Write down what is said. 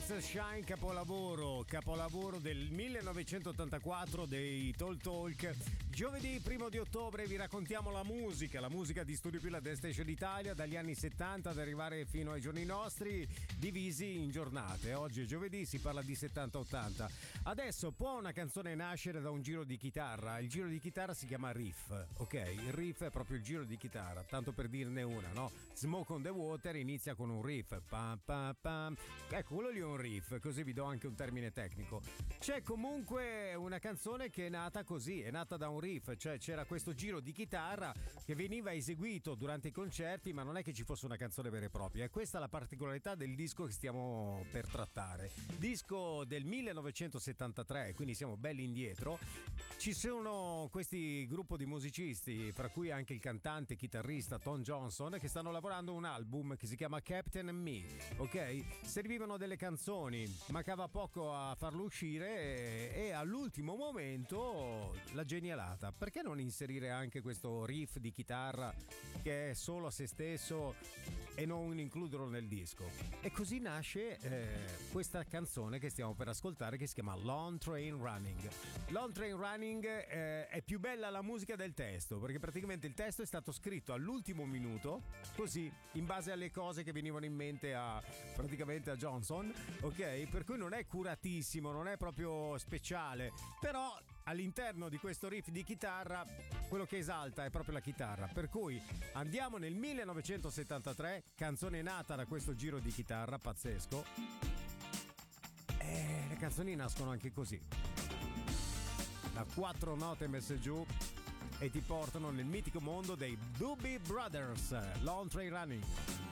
Princess Shine, capolavoro del 1984 dei Talk. Giovedì 1 di ottobre vi raccontiamo la musica di Studio Più, la Dance Station d'Italia, dagli anni 70 ad arrivare fino ai giorni nostri, divisi in giornate. Oggi è giovedì, si parla di 70-80. Adesso può una canzone nascere da un giro di chitarra? Il giro di chitarra si chiama riff, ok? Il riff è proprio il giro di chitarra, tanto per dirne una, no? Smoke on the Water inizia con un riff, pam pam pam. Ecco, quello lì è un riff, così vi do anche un termine tecnico. C'è comunque una canzone che è nata così, è nata da un riff, cioè c'era questo giro di chitarra che veniva eseguito durante i concerti, ma non è che ci fosse una canzone vera e propria. E questa è la particolarità del disco che stiamo per trattare. Disco del 1973, quindi siamo belli indietro. Ci sono questi gruppo di musicisti, fra cui anche il cantante e chitarrista Tom Johnson, che stanno lavorando un album che si chiama Captain and Me, ok? Servivano delle canzoni, mancava poco a farlo uscire e all'ultimo momento la genialata. Perché non inserire anche questo riff di chitarra che è solo a se stesso e non includerlo nel disco? E così nasce questa canzone che stiamo per ascoltare, che si chiama Long Train Running. Long Train Running è più bella la musica del testo, perché praticamente il testo è stato scritto all'ultimo minuto, così, in base alle cose che venivano in mente praticamente a Johnson, ok? Per cui non è curatissimo, non è proprio speciale, però all'interno di questo riff di chitarra quello che esalta è proprio la chitarra. Per cui andiamo nel 1973, canzone nata da questo giro di chitarra pazzesco. E le canzoni nascono anche così, da 4 note messe giù, e ti portano nel mitico mondo dei Doobie Brothers. Long Train Running.